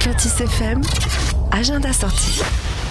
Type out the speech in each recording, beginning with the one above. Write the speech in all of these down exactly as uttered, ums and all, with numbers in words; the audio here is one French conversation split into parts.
Achotis F M, agenda sortie.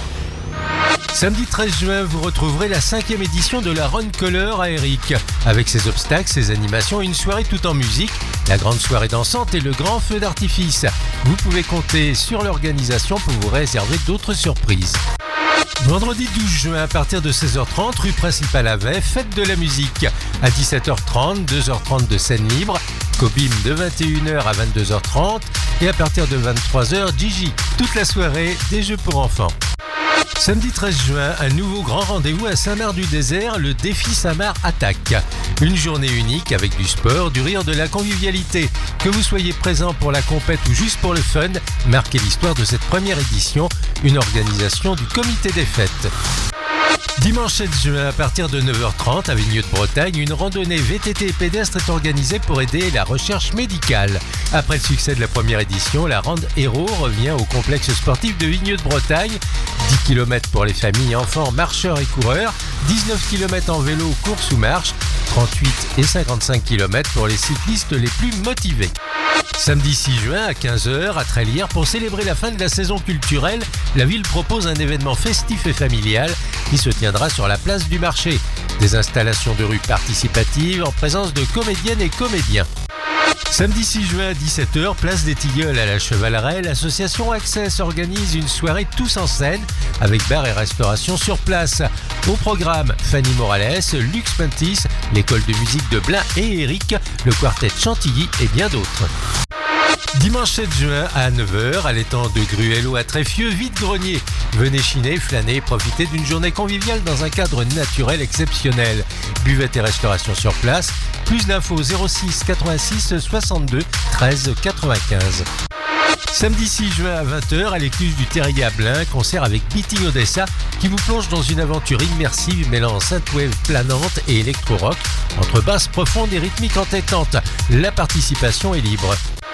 Samedi treize juin, vous retrouverez la cinquième édition de la Run Color à Eric. Avec ses obstacles, ses animations et une soirée tout en musique, la grande soirée dansante et le grand feu d'artifice. Vous pouvez compter sur l'organisation pour vous réserver d'autres surprises. Vendredi douze juin, à partir de seize heures trente, rue principale à Vey, fête de la musique. À dix-sept heures trente, deux heures trente de scène libre. Cobim de vingt et une heures à vingt-deux heures trente. Et à partir de vingt-trois heures, Gigi. Toute la soirée, des jeux pour enfants. Samedi treize juin, un nouveau grand rendez-vous à Saint-Marc-du-Désert, le défi Saint-Marc Attaque. Une journée unique avec du sport, du rire, de la convivialité. Que vous soyez présent pour la compète ou juste pour le fun, marquez l'histoire de cette première édition, une organisation du comité des fêtes. Dimanche sept juin, à partir de neuf heures trente, à Vigneux-de-Bretagne, une randonnée V T T et pédestre est organisée pour aider la recherche médicale. Après le succès de la première édition, la Rande Héros revient au complexe sportif de Vigneux-de-Bretagne. dix kilomètres pour les familles, enfants, marcheurs et coureurs, dix-neuf kilomètres en vélo, course ou marche, trente-huit et cinquante-cinq kilomètres pour les cyclistes les plus motivés. Samedi six juin à quinze heures à Trélières, pour célébrer la fin de la saison culturelle, la ville propose un événement festif et familial qui se tiendra sur la place du marché. Des installations de rue participatives en présence de comédiennes et comédiens. Samedi six juin à dix-sept heures, place des Tilleuls à la Chevaleraie, l'association Access organise une soirée tous en scène avec bar et restauration sur place. Au programme, Fanny Morales, Lux Pentis, l'école de musique de Blain et Eric, le quartet Chantilly et bien d'autres. Dimanche sept juin à neuf heures, à l'étang de Gruello à Tréfieux, vide-grenier. Venez chiner, flâner, profiter d'une journée conviviale dans un cadre naturel exceptionnel. Buvette et restauration sur place. Plus d'infos zéro six quatre-vingt-six soixante-deux treize quatre-vingt-quinze. Samedi six juin à vingt heures, à l'écluse du Terrier à Blain, concert avec Beating Odessa qui vous plonge dans une aventure immersive mêlant synthwave planante et électro-rock entre basse profonde et rythmique entêtante. La participation est libre.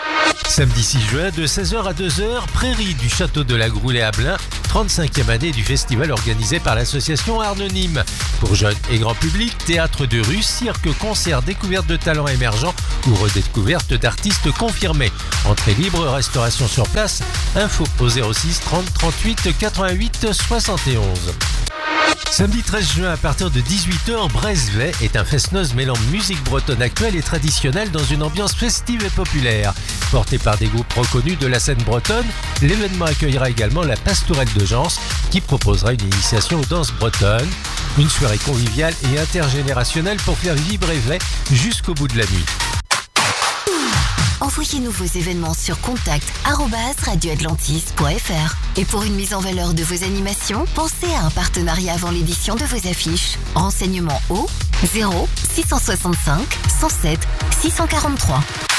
Samedi six juin, de seize heures à deux heures, Prairie du Château de la Groulée à Blain, trente-cinquième année du festival organisé par l'association Arnonyme. Pour jeunes et grand public, théâtre de rue, cirque, concert, découverte de talents émergents ou redécouverte d'artistes confirmés. Entrée libre, restauration sur place, info au zéro six trente trente-huit quatre-vingt-huit soixante et onze. Samedi treize juin à partir de dix-huit heures, Brest-Vey est un fest-noz mêlant musique bretonne actuelle et traditionnelle dans une ambiance festive et populaire. Porté par des groupes reconnus de la scène bretonne, l'événement accueillera également la Pastourelle de Gence qui proposera une initiation aux danses bretonnes. Une soirée conviviale et intergénérationnelle pour faire vibrer Vey jusqu'au bout de la nuit. Envoyez-nous vos événements sur contact arobase radio atlantis point f r. Et pour une mise en valeur de vos animations, pensez à un partenariat avant l'édition de vos affiches. Renseignements au zéro six cent soixante-cinq cent sept six cent quarante-trois.